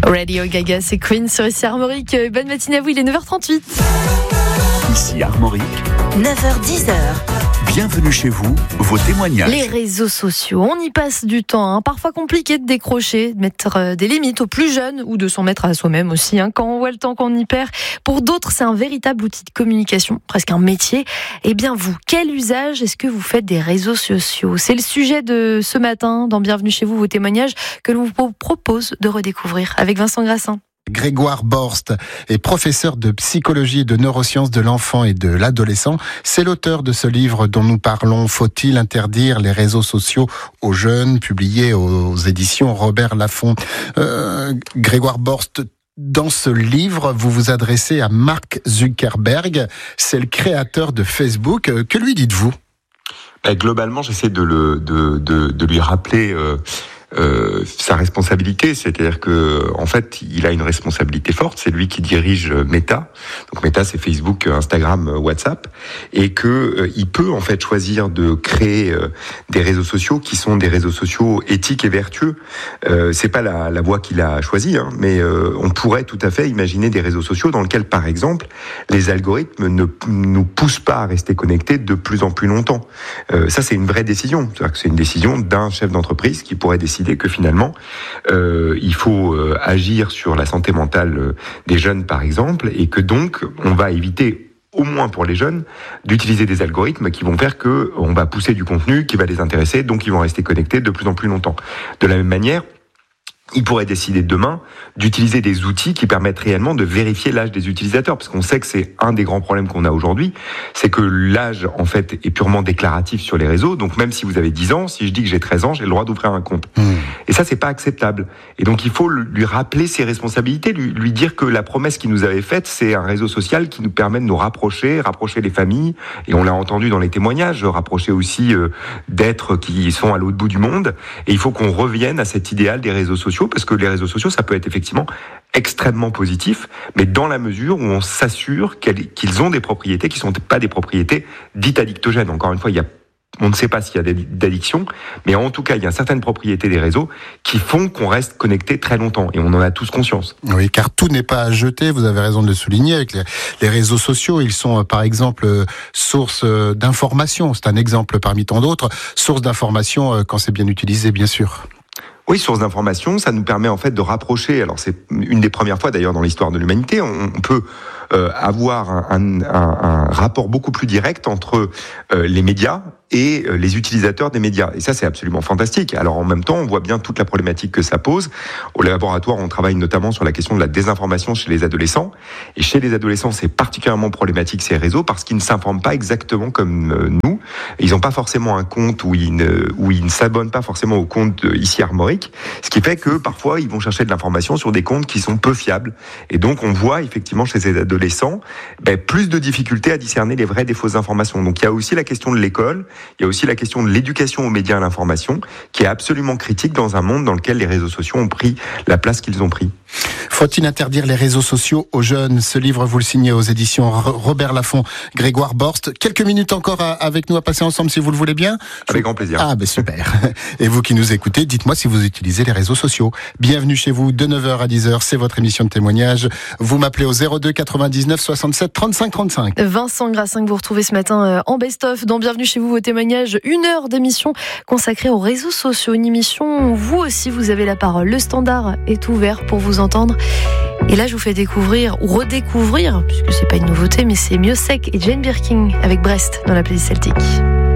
Radio Gaga, c'est Queen sur ici Armorique. Bonne matinée à vous, il est 9h38. Ici Armorique, 9h-10h. bienvenue chez vous, vos témoignages. Les réseaux sociaux, on y passe du temps, parfois compliqué de décrocher, de mettre des limites aux plus jeunes ou de s'en mettre à soi-même aussi, quand on voit le temps qu'on y perd. Pour d'autres, c'est un véritable outil de communication, presque un métier. Eh bien vous, quel usage est-ce que vous faites des réseaux sociaux ? C'est le sujet de ce matin dans Bienvenue chez vous, vos témoignages, que l'on vous propose de redécouvrir avec Vincent Grassin. Grégoire Borst est professeur de psychologie et de neurosciences de l'enfant et de l'adolescent. C'est l'auteur de ce livre dont nous parlons. Faut-il interdire les réseaux sociaux aux jeunes, publié aux éditions Robert Laffont. Grégoire Borst, dans ce livre, vous vous adressez à Mark Zuckerberg. C'est le créateur de Facebook. Que lui dites-vous ? Globalement, j'essaie de lui rappeler sa responsabilité, c'est-à-dire que en fait, il a une responsabilité forte. C'est lui qui dirige Meta. Donc Meta, c'est Facebook, Instagram, WhatsApp, et que il peut en fait choisir de créer des réseaux sociaux qui sont des réseaux sociaux éthiques et vertueux. C'est pas la voie qu'il a choisie, mais on pourrait tout à fait imaginer des réseaux sociaux dans lesquels, par exemple, les algorithmes ne nous poussent pas à rester connectés de plus en plus longtemps. Ça, c'est une vraie décision. C'est-à-dire que c'est une décision d'un chef d'entreprise qui pourrait décider que finalement, il faut agir sur la santé mentale des jeunes, par exemple, et que donc, on va éviter, au moins pour les jeunes, d'utiliser des algorithmes qui vont faire que on va pousser du contenu qui va les intéresser, donc ils vont rester connectés de plus en plus longtemps. De la même manière, il pourrait décider demain d'utiliser des outils qui permettent réellement de vérifier l'âge des utilisateurs, parce qu'on sait que c'est un des grands problèmes qu'on a aujourd'hui, c'est que l'âge, en fait, est purement déclaratif sur les réseaux. Donc même si vous avez 10 ans, si je dis que j'ai 13 ans, j'ai le droit d'ouvrir un compte. Et ça, c'est pas acceptable. Et donc il faut lui rappeler ses responsabilités, lui dire que la promesse qu'il nous avait faite, c'est un réseau social qui nous permet de nous rapprocher les familles, et on l'a entendu dans les témoignages, rapprocher aussi d'êtres qui sont à l'autre bout du monde. Et il faut qu'on revienne à cet idéal des réseaux sociaux, parce que les réseaux sociaux, ça peut être effectivement extrêmement positif, mais dans la mesure où on s'assure qu'ils ont des propriétés qui ne sont pas des propriétés dites addictogènes. Encore une fois, on ne sait pas s'il y a d'addiction, mais en tout cas, il y a certaines propriétés des réseaux qui font qu'on reste connecté très longtemps, et on en a tous conscience. Oui, car tout n'est pas à jeter, vous avez raison de le souligner, avec les réseaux sociaux. Ils sont, par exemple, source d'information. C'est un exemple parmi tant d'autres. Source d'information quand c'est bien utilisé, bien sûr. Oui, source d'information, ça nous permet en fait de rapprocher. Alors c'est une des premières fois d'ailleurs dans l'histoire de l'humanité, on peut avoir un rapport beaucoup plus direct entre les médias et les utilisateurs des médias. Et ça, c'est absolument fantastique. Alors en même temps, on voit bien toute la problématique que ça pose. Au laboratoire, on travaille notamment sur la question de la désinformation chez les adolescents. Et chez les adolescents, c'est particulièrement problématique ces réseaux parce qu'ils ne s'informent pas exactement comme nous. Ils n'ont pas forcément un compte où ils ne s'abonnent pas forcément au compte ici Armorique. Ce qui fait que parfois, ils vont chercher de l'information sur des comptes qui sont peu fiables. Et donc, on voit effectivement chez ces adolescents plus de difficultés à discerner les vraies des fausses informations. Donc, il y a aussi la question de l'école. Il y a aussi la question de l'éducation aux médias et à l'information, qui est absolument critique dans un monde dans lequel les réseaux sociaux ont pris la place qu'ils ont pris. Faut-il interdire les réseaux sociaux aux jeunes ? Ce livre, vous le signez aux éditions Robert Laffont. Grégoire Borst, quelques minutes encore avec nous à passer ensemble, si vous le voulez bien. Avec grand plaisir. Ah, super. Et vous qui nous écoutez, dites-moi si vous utilisez les réseaux sociaux. Bienvenue chez vous, de 9h à 10h, c'est votre émission de témoignage. Vous m'appelez au 02 99 67 35 35. Vincent Grassin que vous retrouvez ce matin en best-of dans Bienvenue chez vous, vos témoignages. 1 heure d'émission consacrée aux réseaux sociaux. Une émission où vous aussi, vous avez la parole. Le standard est ouvert pour vous entendre. Et là, je vous fais découvrir ou redécouvrir, puisque c'est pas une nouveauté, mais c'est Miossec et Jane Birkin avec Brest dans la playlist celtique.